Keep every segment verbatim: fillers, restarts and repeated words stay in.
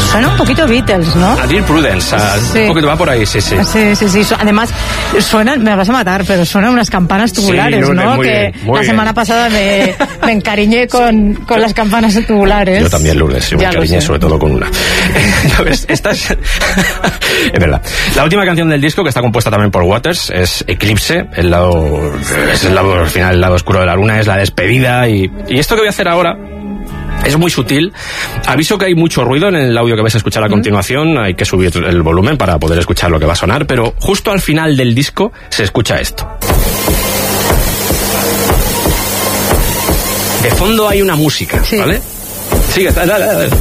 Suena un poquito Beatles, ¿no? A Dear Prudence, a, sí. un poquito va por ahí, sí, sí. Sí, sí, sí. Además, suenan, me vas a matar, pero suenan unas campanas tubulares, sí, ¿no? Muy que bien, muy la bien. semana pasada me, me encariñé con, con las campanas tubulares. Yo también, Lourdes, yo me encariñé sobre todo con una. ¿Sabes? Esta es... es verdad. La última canción del disco, que está compuesta también por Waters, es Eclipse, el lado, es el lado, al final, el lado oscuro de la luna, es la despedida, y, y esto que voy a hacer ahora es muy sutil. Aviso que hay mucho ruido en el audio que vais a escuchar a continuación. Hay que subir el volumen para poder escuchar lo que va a sonar, pero justo al final del disco se escucha esto. De fondo hay una música, sí. ¿Vale? Sigue, dale, dale, dale.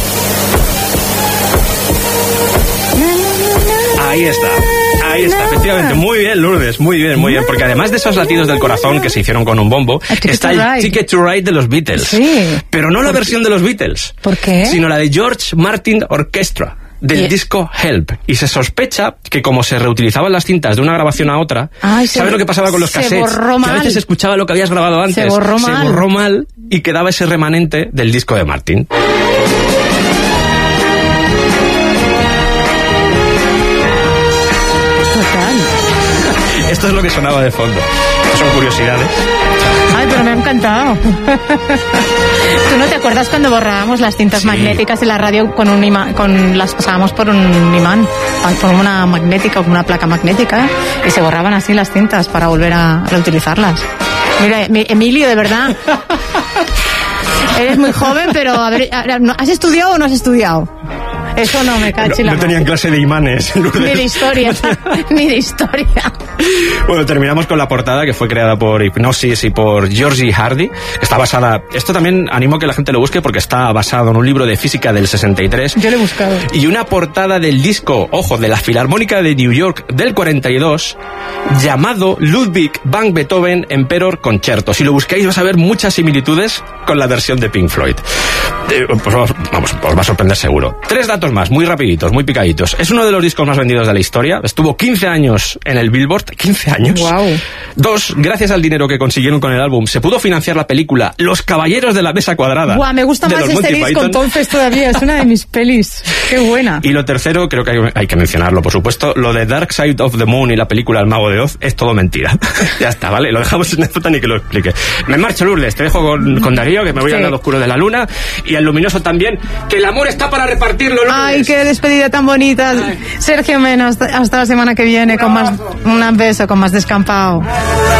Ahí está. Ahí está, efectivamente. Muy bien, Lourdes, muy bien, muy bien. Porque además de esos latidos del corazón que se hicieron con un bombo, está el Ticket to Ride de los Beatles. Sí. Pero no la versión de los Beatles. ¿Por qué? Sino la de George Martin Orchestra, del yeah. disco Help. Y se sospecha que como se reutilizaban las cintas de una grabación a otra, Ay, ¿sabes se, lo que pasaba con los cassettes? Borró mal. Que a veces escuchaba lo que habías grabado antes. Se borró se mal. borró mal y quedaba ese remanente del disco de Martin. Esto es lo que sonaba de fondo. Son curiosidades. Ay, pero me ha encantado. ¿Tú no te acuerdas cuando borrábamos las cintas sí. magnéticas en la radio con un imán, con las pasábamos por un imán, por una magnética o una placa magnética, y se borraban así las cintas para volver a reutilizarlas? Mira, Emilio, de verdad. Eres muy joven, pero a ver, ¿has estudiado o no has estudiado? Eso no me cachi no, la no tenían clase de imanes, Lourdes. Ni de historia, ni de historia. Bueno, terminamos con la portada, que fue creada por Hipgnosis y por Georgie Hardy, que está basada... Esto también animo a que la gente lo busque porque está basado en un libro de física del sesenta y tres. Yo lo he buscado. Y una portada del disco, ojo, de la Filarmónica de New York del cuarenta y dos, llamado Ludwig van Beethoven Emperor Concerto. Si lo buscáis vas a ver muchas similitudes con la versión de Pink Floyd. Eh, pues vamos, vamos, os va a sorprender seguro. Tres datos más, muy rapiditos, muy picaditos. Es uno de los discos más vendidos de la historia. Estuvo quince años en el Billboard. quince años. Wow. Dos, gracias al dinero que consiguieron con el álbum, se pudo financiar la película Los Caballeros de la Mesa Cuadrada. Guau, me gusta más este disco Python. Entonces todavía. Es una de mis pelis. Qué buena. Y lo tercero, creo que hay, hay que mencionarlo, por supuesto, lo de Dark Side of the Moon y la película El Mago de Oz es todo mentira. Ya está, ¿vale? Lo dejamos en nota ni que lo explique. Me marcho, Lourdes. Te dejo con, con Darío, que me voy sí. al lado oscuro de la luna. Y al luminoso también, que el amor está para repartirlo, Lourdes. Ay, qué despedida tan bonita. Ay. Sergio Mena, hasta, hasta la semana que viene. Un con más, un beso, con más descampado.